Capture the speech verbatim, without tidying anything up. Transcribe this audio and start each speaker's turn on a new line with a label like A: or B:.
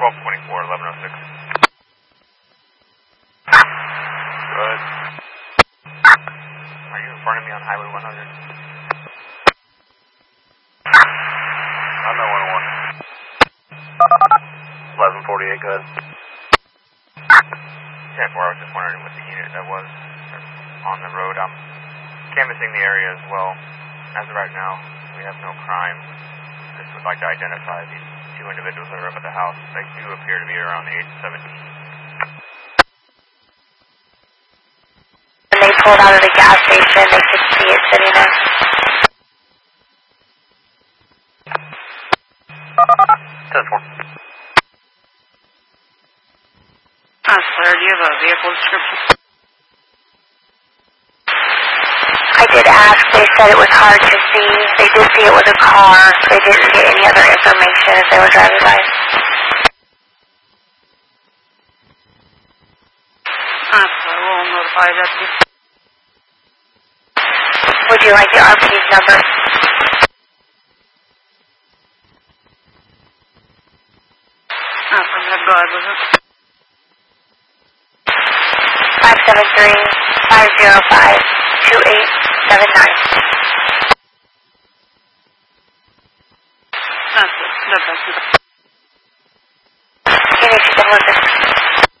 A: twelve twenty-four, eleven oh six. Good. Are you in front of me on Highway one hundred? I'm at one oh one. eleven forty-eight, good. ten four, I was just wondering what the unit that was on the road. I'm canvassing the area as well. As of right now, we have no crime. Just would like to identify these two individuals that are up at the house. They do appear to be around the age of seventeen.
B: When they pulled out of the gas station, they could see it sitting there.
A: ten four.
C: Uh, sir, do you have a vehicle description?
B: I did ask. They said it was hard to see. They did see it was a car. They didn't get any other information as they were driving by.
C: Uh, sir, we'll notify that.
B: Would you like the R P's number?
C: Uh, sir, go ahead with it.
B: five seven three, five zero five, two eight seven nine.
C: That's it. That's it.
B: You need to get with this